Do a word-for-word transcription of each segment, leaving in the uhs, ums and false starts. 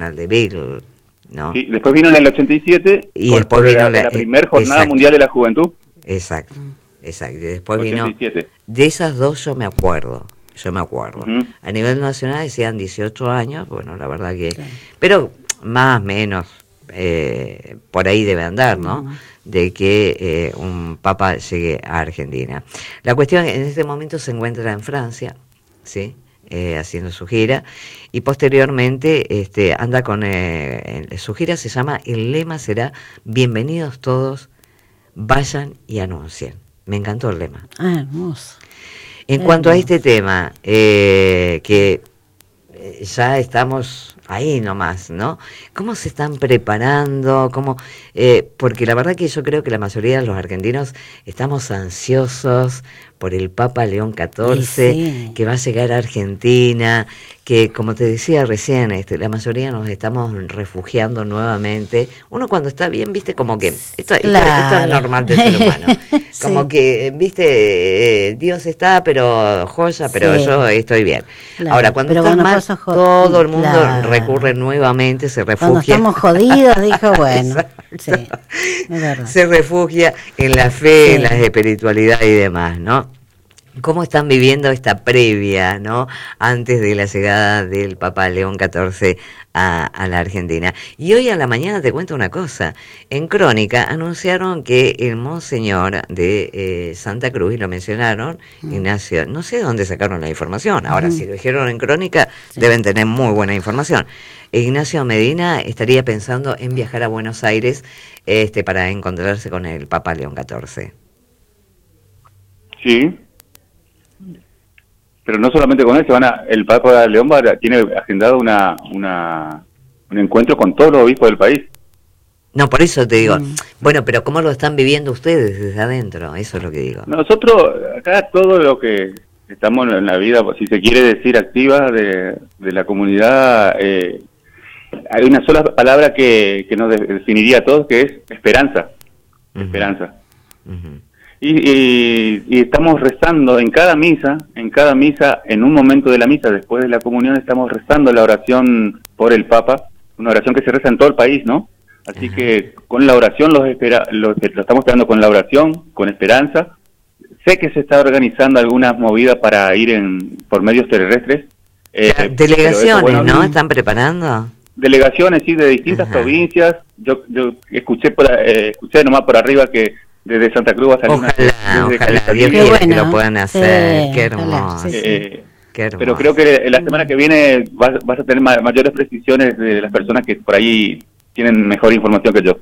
de Bill, ¿no? Sí, después vino en el ochenta y siete y después vino la, la, la primera jornada exacto, mundial de la juventud. Exacto, exacto. Y después ochenta y siete. vino, de esas dos yo me acuerdo, yo me acuerdo. Uh-huh. A nivel nacional decían dieciocho años, bueno, la verdad que, sí. Pero más, menos, eh, por ahí debe andar, ¿no? Uh-huh. De que eh, un papa llegue a Argentina. La cuestión en este momento se encuentra en Francia, ¿sí? Eh, haciendo su gira, y posteriormente este, anda con eh, su gira se llama, el lema será bienvenidos todos, vayan y anuncien. Me encantó el lema. Ah, hermoso. En hermoso. Cuanto a este tema, eh, que ya estamos ahí nomás, ¿no? ¿Cómo se están preparando? ¿Cómo? Eh, porque la verdad que yo creo que la mayoría de los argentinos estamos ansiosos por el Papa León catorce, sí. que va a llegar a Argentina, que como te decía recién, este, la mayoría nos estamos refugiando nuevamente. Uno cuando está bien, viste, como que esto, claro. esto, esto es normal del ser humano. Como sí. que, viste, eh, Dios está, pero joya, pero sí. yo estoy bien. Claro. Ahora, cuando pero estás mal, jod- todo el mundo claro. recurre nuevamente, se refugia. Cuando estamos jodidos, dijo, bueno, sí, es verdad. Se refugia en la fe, sí. en la espiritualidad y demás, ¿no? ¿Cómo están viviendo esta previa, ¿no? Antes de la llegada del Papa León catorce a, a la Argentina. Y hoy a la mañana te cuento una cosa. En Crónica anunciaron que el monseñor de eh, Santa Cruz, y lo mencionaron, mm. Ignacio, no sé de dónde sacaron la información. Ahora, mm. si lo dijeron en Crónica, sí. deben tener muy buena información. Ignacio Medina estaría pensando en viajar a Buenos Aires este, para encontrarse con el Papa León catorce. Sí. Pero no solamente con él, se van a, el Papa León va, tiene agendado una, una un encuentro con todos los obispos del país. No, por eso te digo, mm. bueno, pero ¿cómo lo están viviendo ustedes desde adentro? Eso es lo que digo. Nosotros, acá todo lo que estamos en la vida, si se quiere decir, activa de, de la comunidad, eh, hay una sola palabra que, que nos definiría a todos, que es esperanza. Uh-huh. Esperanza. Uh-huh. Y, y, y estamos rezando en cada misa, en cada misa, en un momento de la misa, después de la comunión, estamos rezando la oración por el Papa, una oración que se reza en todo el país, ¿no? Así uh-huh. que con la oración, los espera, los, lo estamos esperando con la oración, con esperanza. Sé que se está organizando algunas movidas para ir en por medios terrestres. Eh, delegaciones, eso, bueno, ¿no? ¿Están preparando? Delegaciones, sí, de distintas uh-huh. provincias. Yo yo escuché por eh, escuché nomás por arriba que desde Santa Cruz va a salir ojalá, una... Desde ojalá, Dios quiera bueno, que lo puedan hacer, sí, qué hermoso. Sí, sí. Eh, qué hermoso. Pero creo que la semana que viene vas, vas a tener ma- mayores precisiones de las personas que por ahí tienen mejor información que yo.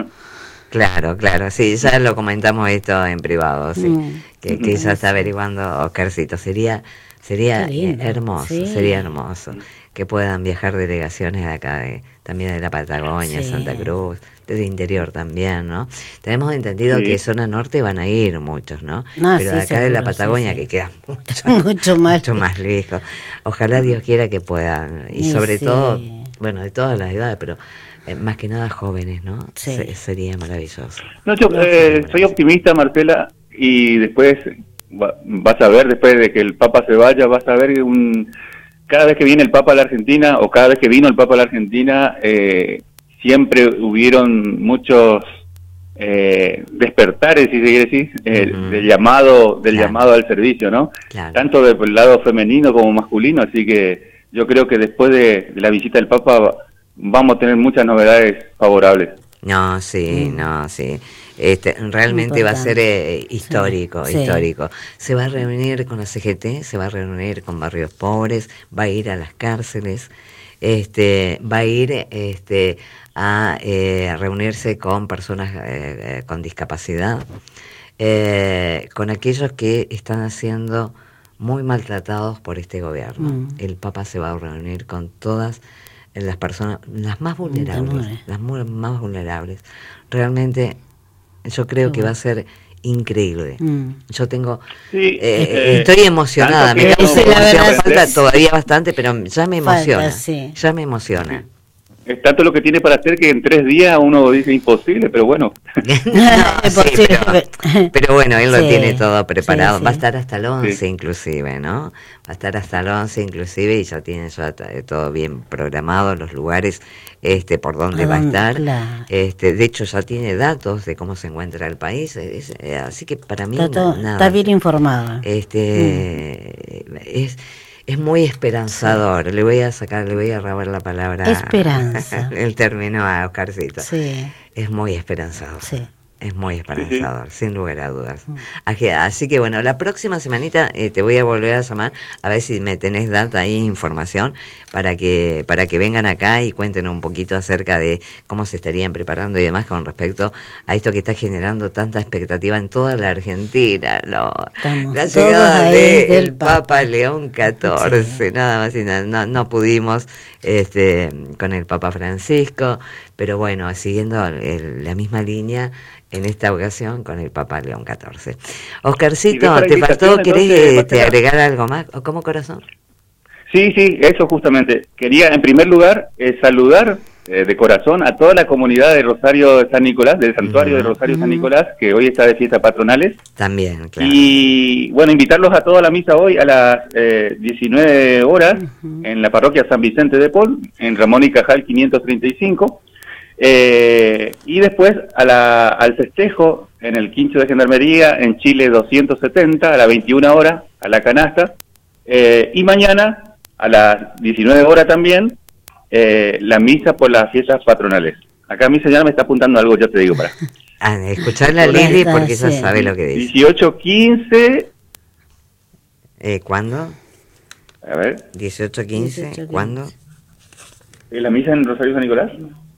Claro, claro, sí, ya lo comentamos esto en privado, sí, mm. que, que ya está averiguando Oscarcito, sería sería hermoso, sí. sería hermoso que puedan viajar delegaciones de acá, de, también de la Patagonia, sí. Santa Cruz, desde interior también, ¿no? Tenemos entendido sí. que zona norte van a ir muchos, ¿no? no Pero sí, de acá seguro, de la Patagonia sí, sí. que queda mucho, mucho, más. mucho más lejos. Ojalá Dios quiera que puedan, y sobre sí. todo, bueno, de todas las edades, pero eh, más que nada jóvenes, ¿no? Sí. Se, sería maravilloso. No, yo eh, soy optimista, Marcela, y después va, vas a ver, después de que el Papa se vaya, vas a ver un... Cada vez que viene el Papa a la Argentina, o cada vez que vino el Papa a la Argentina, eh, siempre hubieron muchos eh, despertares, si se quiere decir, eh, uh-huh. del llamado del claro. llamado al servicio, ¿no? Claro. Tanto del lado femenino como masculino, así que yo creo que después de, de la visita del Papa vamos a tener muchas novedades favorables. No, sí, mm. no, sí. Este, realmente va a ser eh, histórico, sí, histórico. Sí. Se va a reunir con la C G T, se va a reunir con barrios pobres, va a ir a las cárceles, este, va a ir este, a eh, reunirse con personas eh, con discapacidad, eh, con aquellos que están siendo muy maltratados por este gobierno. Mm. El Papa se va a reunir con todas las personas, las más vulnerables, las muy, más vulnerables. Realmente yo creo que va a ser increíble. Mm. Yo tengo, sí, eh, eh, estoy emocionada, me causa emoción, falta todavía bastante, pero ya me emociona, falta, sí. ya me emociona. es tanto lo que tiene para hacer que en tres días uno dice imposible, pero bueno. No, sí, pero, pero bueno, él lo sí, tiene todo preparado. Sí, sí. Va a estar hasta el once sí. inclusive, ¿no? Va a estar hasta el once inclusive y ya tiene ya todo bien programado, los lugares este por donde va a estar. Claro. Este, de hecho ya tiene datos de cómo se encuentra el país, es, es, así que para mí está, todo, nada, está bien informado. Este mm. es Es muy esperanzador. Sí. Le voy a sacar, le voy a robar la palabra. Esperanza. El término a Oscarcito. Sí. Es muy esperanzador. Sí. Es muy esperanzador, sí, sí. sin lugar a dudas. Mm. Así, así que bueno, la próxima semanita eh, te voy a volver a llamar a ver si me tenés data ahí, información, para que para que vengan acá y cuenten un poquito acerca de cómo se estarían preparando y demás con respecto a esto que está generando tanta expectativa en toda la Argentina, ¿no? La llegada de del Papa, Papa León catorce, sí. nada más y nada, no, no pudimos este con el Papa Francisco, pero bueno, siguiendo el, la misma línea en esta ocasión con el Papa León catorce. Oscarcito, ¿te faltó? ¿Querés te agregar algo más? ¿O cómo, corazón? Sí, sí, eso justamente. Quería, en primer lugar, eh, saludar eh, de corazón a toda la comunidad de Rosario de San Nicolás, del santuario uh-huh. de Rosario uh-huh. San Nicolás, que hoy está de fiestas patronales. También, claro. Y, bueno, invitarlos a toda la misa hoy a las eh, diecinueve horas uh-huh. en la parroquia San Vicente de Paul, en Ramón y Cajal quinientos treinta y cinco. Eh, y después a la, al festejo en el quincho de Gendarmería en Chile doscientos setenta a las veintiuna horas a la canasta eh, y mañana a las diecinueve horas también eh, la misa por las fiestas patronales. Acá mi señora me está apuntando algo, ya te digo para ah, escucharla a Lili porque ella sabe lo que dice. dieciocho quince eh, ¿cuándo? A ver dieciocho quince ¿cuándo? ¿La misa en Rosario San Nicolás?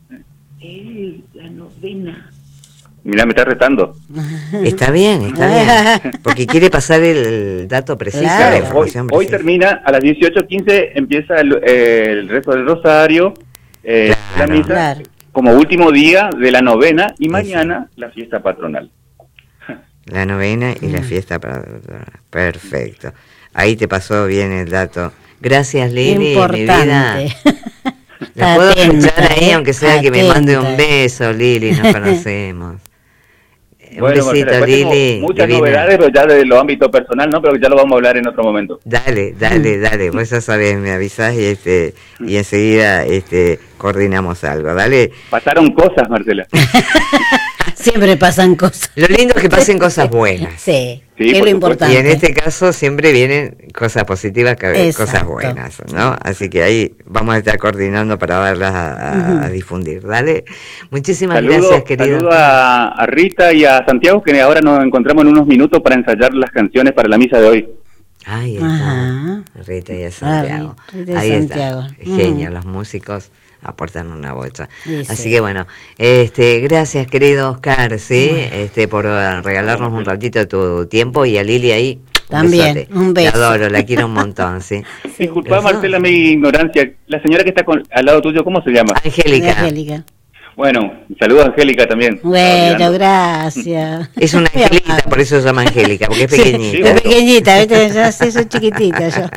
Eh, la novena. Mira, me está retando. Está bien, está bien. Porque quiere pasar el dato preciso, claro. la información hoy, hoy termina, a las dieciocho quince empieza el, eh, el resto del rosario, eh, claro, la misa, claro. como último día de la novena, y mañana sí. la fiesta patronal. La novena y mm. la fiesta patronal. Perfecto. Ahí te pasó bien el dato. Gracias, Lili, mi vida. La puedo escuchar ahí, aunque sea atenta. Que me mande un beso, Lili, nos conocemos. Bueno, un besito, Marcela, Lili. Muchas divina. Novedades, pero ya de lo ámbito personal, ¿no? Pero ya lo vamos a hablar en otro momento. Dale, dale, dale. Vos ya sabés, me avisás y este y enseguida este coordinamos algo, dale. Pasaron cosas, Marcela. Siempre pasan cosas. Lo lindo es que pasen cosas buenas. Sí, sí es lo importante. Y en este caso siempre vienen cosas positivas, que cosas buenas, ¿no? Así que ahí vamos a estar coordinando para darlas a, a, uh-huh. a difundir. Dale. Muchísimas saludo, gracias, querido. Saludo a, a Rita y a Santiago, que ahora nos encontramos en unos minutos para ensayar las canciones para la misa de hoy. Ahí está. Ajá. Rita y a Santiago. Ah, Rita y ahí Santiago. Está. Genial, uh-huh. los músicos aportan una bocha. Sí, así sí. que bueno, este, gracias querido Oscar, sí, bueno. este, por regalarnos un ratito de tu tiempo, y a Lili ahí también, besote. Un beso. La adoro, la quiero un montón, sí. sí. Disculpa, Marcela, mi ignorancia. La señora que está con, al lado tuyo, ¿cómo se llama? Angélica. Angélica. Bueno, saludos a Angélica también. Bueno, gracias. Es una angelita, por eso se llama Angélica, porque es pequeñita. Sí, sí, es pequeñita, ¿viste? Yo sí soy chiquitita yo.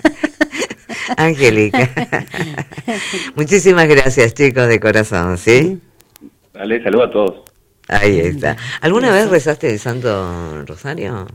Angélica. Muchísimas gracias, chicos, de corazón, ¿sí? Dale, saludos a todos. Ahí está. ¿Alguna vez rezaste el Santo Rosario?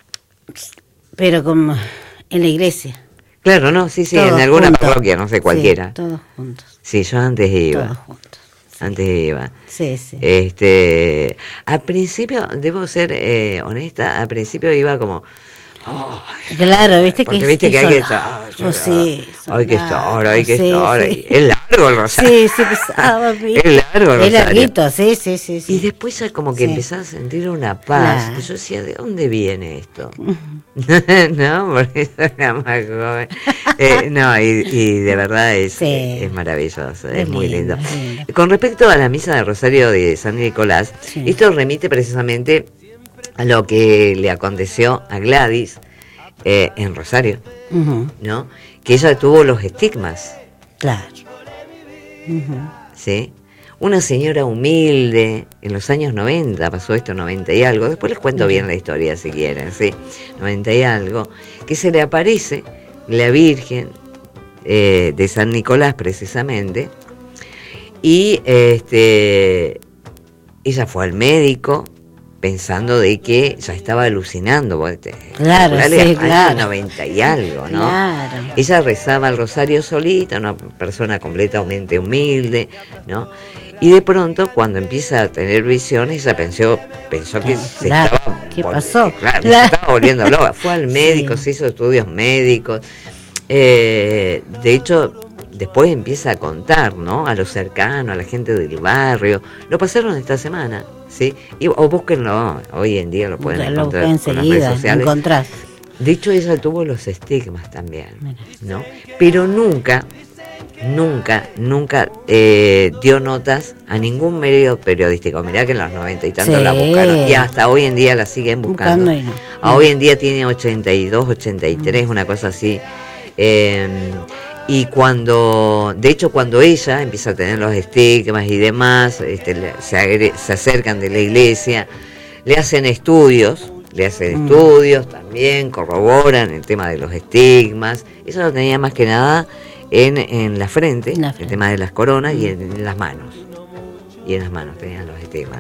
Pero como en la iglesia. Claro, no, sí, sí, todos en alguna juntos. Parroquia, no sé, cualquiera. Sí, todos juntos. Sí, yo antes iba. Todos juntos. Sí. Antes iba. Sí, sí. Este, al principio, debo ser eh, honesta, al principio iba como... Oh, claro, viste porque que viste que, que hay que estar, oh, sí, hay que estar, hay que sí, estar. Sí. Es largo el rosario. Sí, sí, pesado. Es largo el rosario. Es larguito, sí, sí, sí, sí. Y después ya como que sí. empezás a sentir una paz. Claro. Que yo decía, ¿de dónde viene esto? No, porque yo era más joven. Eh, no, y, y de verdad es, sí. es maravilloso, es, es muy lindo. lindo. Con respecto a la misa de Rosario de San Nicolás, sí. esto remite precisamente a lo que le aconteció a Gladys eh, en Rosario, uh-huh. ¿no? Que ella tuvo los estigmas. Claro. Uh-huh. ¿Sí? Una señora humilde, en los años noventa, pasó esto, noventa y algo, después les cuento uh-huh. bien la historia si quieren, ¿sí? noventa y algo, que se le aparece la Virgen eh, de San Nicolás precisamente, Y este, ella fue al médico pensando de que ya estaba alucinando. Claro, sí, claro. noventa y algo, ¿no? Claro. Ella rezaba el rosario solita, una persona completamente humilde, ¿no? Y de pronto, cuando empieza a tener visiones, ella pensó, pensó que se claro. estaba... ¿Qué pasó? Claro, claro. se estaba volviendo loca. Fue al médico, sí. Se hizo estudios médicos. Eh, de hecho, después empieza a contar, ¿no? A los cercanos, a la gente del barrio. Lo pasaron esta semana, ¿sí? Y, o búsquenlo, hoy en día lo pueden lo encontrar con enseguida, las redes sociales. Encontrás. De hecho, ella tuvo los estigmas también, ¿no? Pero nunca, nunca, nunca eh, dio notas a ningún medio periodístico. Mirá que en los noventa y tantos sí. La buscaron y hasta hoy en día la siguen buscando. buscando no. Hoy en día tiene ochenta y dos, ochenta y tres, mm. una cosa así. Eh, y cuando, de hecho, cuando ella empieza a tener los estigmas y demás, este, se, agre, se acercan de la iglesia, le hacen estudios. Le hacen mm. estudios también, corroboran el tema de los estigmas. Eso lo tenía más que nada en, en la frente, la frente, el tema de las coronas mm. y en, en las manos. Y en las manos tenían los estigmas.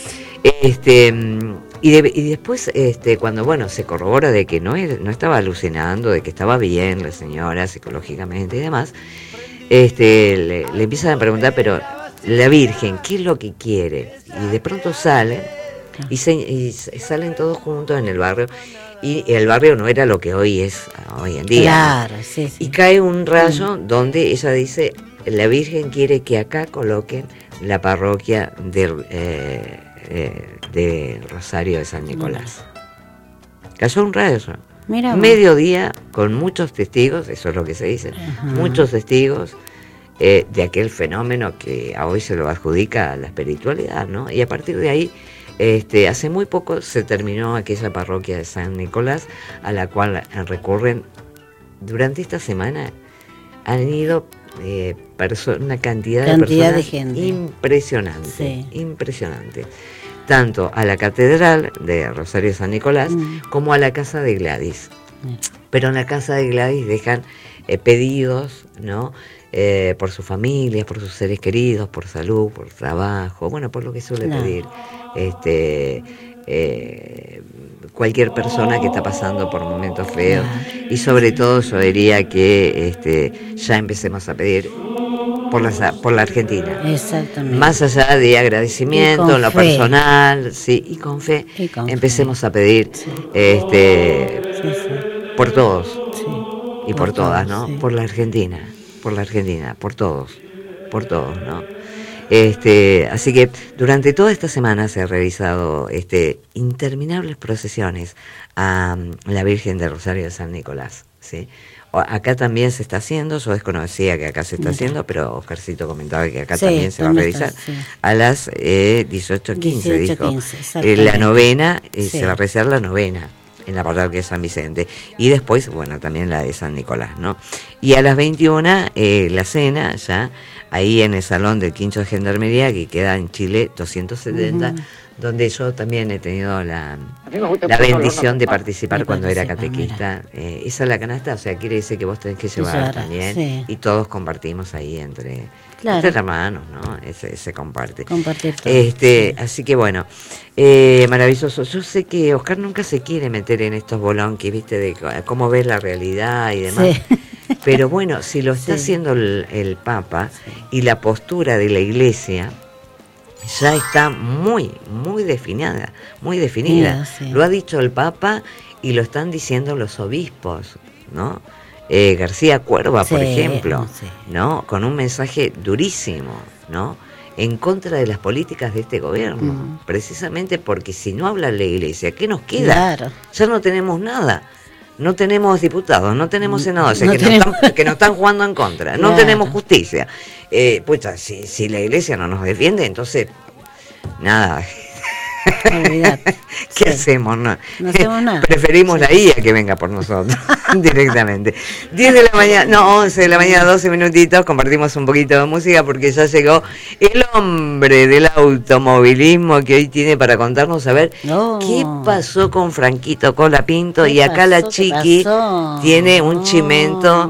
Este, y, de, y después, este, cuando bueno se corrobora de que no, era, no estaba alucinando, de que estaba bien la señora psicológicamente y demás, este, le, le empiezan a preguntar, pero la Virgen, ¿qué es lo que quiere? Y de pronto sale. Y, se, y salen todos juntos en el barrio y el barrio no era lo que hoy es hoy en día, claro, ¿no? sí, sí. Y cae un rayo mm. donde ella dice, la Virgen quiere que acá coloquen la parroquia de, eh, eh, de Rosario de San Nicolás. Mm. Cayó un rayo. Mira, mediodía con muchos testigos, eso es lo que se dice, uh-huh. muchos testigos eh, de aquel fenómeno que a hoy se lo adjudica a la espiritualidad, ¿no? Y a partir de ahí Este, hace muy poco se terminó aquella parroquia de San Nicolás, a la cual recurren durante esta semana. Han ido eh, perso- una cantidad, cantidad de personas de gente impresionante, sí. impresionante, tanto a la catedral de Rosario de San Nicolás mm. como a la casa de Gladys. Mm. Pero en la casa de Gladys dejan eh, pedidos, ¿no? Eh, por sus familias, por sus seres queridos, por salud, por trabajo, bueno, por lo que suele no. pedir este, eh, cualquier persona que está pasando por momentos feos. No. Y sobre todo yo diría que este, ya empecemos a pedir por la, por la Argentina. Exactamente. Más allá de agradecimiento en lo fe. personal, sí, y con fe, y con empecemos fe. a pedir sí. este, sí, sí. por todos sí. y por, por todas, todos, ¿no? Sí. Por la Argentina. por la Argentina, por todos, por todos, ¿no? Este, así que durante toda esta semana se han realizado este, interminables procesiones a la Virgen de Rosario de San Nicolás, ¿sí? Acá también se está haciendo, yo desconocía que acá se está haciendo, pero Oscarcito comentaba que acá sí, también se va a realizar está, sí. a las eh, dieciocho quince, dijo. Eh, la novena, eh, sí. se va a realizar la novena en la parroquia de San Vicente, y después, bueno, también la de San Nicolás, ¿no? Y a las veintiuna, eh, la cena, ya, ahí en el Salón del Quincho de Gendarmería, que queda en Chile doscientos setenta, uh-huh. donde yo también he tenido la, la bendición de participar de cuando era catequista. Eh, esa es la canasta, o sea, quiere decir que vos tenés que llevar Llevar, también, sí. y todos compartimos ahí entre... Claro. Entre hermanos, ¿no? Se, se comparte. Compartir todo. Este, sí. Así que bueno, eh, maravilloso. Yo sé que Oscar nunca se quiere meter en estos bolonquis, ¿viste? De cómo ves la realidad y demás. Sí. Pero bueno, si lo está sí. haciendo el, el Papa sí. y la postura de la Iglesia ya está muy, muy definida, muy definida. Sí, sí. Lo ha dicho el Papa y lo están diciendo los obispos, ¿no? Eh, García Cuerva, sí, por ejemplo, sí. ¿no? Con un mensaje durísimo, ¿no? En contra de las políticas de este gobierno, mm. precisamente porque si no habla la Iglesia, ¿qué nos queda? Claro. Ya no tenemos nada. No tenemos diputados, no tenemos senadores, no que, tenemos... Nos están, que nos están jugando en contra, claro. no tenemos justicia. Eh, pues, si, si la Iglesia no nos defiende, entonces, nada... Olvidate. ¿Qué sí. hacemos? No, no hacemos nada. Preferimos sí. la I A que venga por nosotros directamente. diez de la mañana, no, once de la mañana, doce minutitos, compartimos un poquito de música porque ya llegó el hombre del automovilismo que hoy tiene para contarnos a ver no. qué pasó con Franquito Colapinto, y acá pasó, la Chiqui tiene un chimento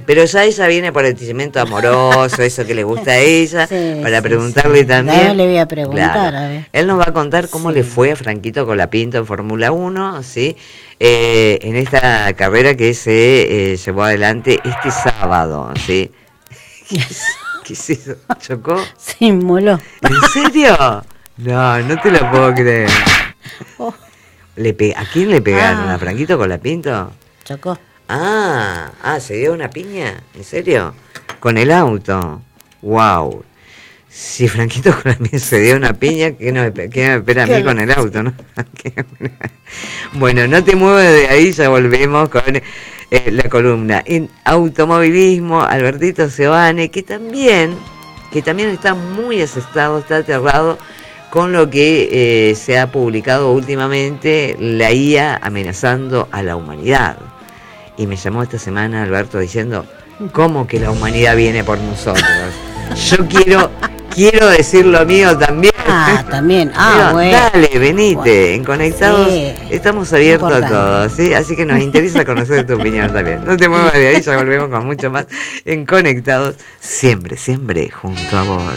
Pero ya ella viene por el sentimiento amoroso, eso que le gusta a ella, Sí, para sí, preguntarle sí. también. No, le voy a preguntar, Claro. a ver. Él nos va a contar cómo Sí. le fue a Franquito Colapinto en Fórmula uno, ¿sí? Eh, en esta carrera que se eh, llevó adelante este sábado, ¿sí? ¿Qué, qué es eso? ¿Chocó? Se inmoló. ¿En serio? No, no te lo puedo creer. Oh, Le pe- ¿A quién le pegaron? Ah. ¿A Franquito Colapinto? chocó. Ah, ah, ¿se dio una piña? ¿En serio? Con el auto. Wow. Si Franquito Colapinto se dio una piña, ¿qué, no me, qué me espera a mí con el auto, no? Bueno, no te muevas de ahí, ya volvemos con eh, la columna. En automovilismo, Albertito Seoane, que también, que también está muy asustado, está aterrado con lo que eh, se ha publicado últimamente, la I A amenazando a la humanidad. Y me llamó esta semana Alberto diciendo, ¿cómo que la humanidad viene por nosotros? Yo quiero, quiero decir lo mío también. Ah, también. Ah, Digo, bueno. dale, venite, Bueno. en Conectados Sí. estamos abiertos a Importante. todo, ¿sí? Así que nos interesa conocer tu opinión también. No te muevas de ahí, ya volvemos con mucho más en Conectados, siempre, siempre junto a vos.